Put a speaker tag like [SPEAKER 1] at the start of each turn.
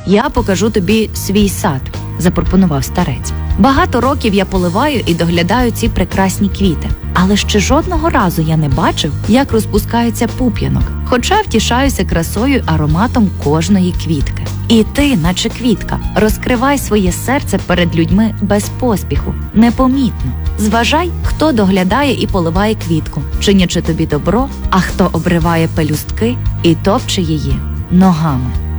[SPEAKER 1] Я покажу тобі свій сад, запропонував старець. Багато років я поливаю і доглядаю ці прекрасні квіти, але ще жодного разу я не бачив, як розпускається пуп'янок, хоча втішаюся красою й ароматом кожної квітки. І ти, наче квітка, розкривай своє серце перед людьми без поспіху, непомітно. Зважай, хто доглядає і поливає квітку, чинячи тобі добро, а хто обриває пелюстки і топче її ногами.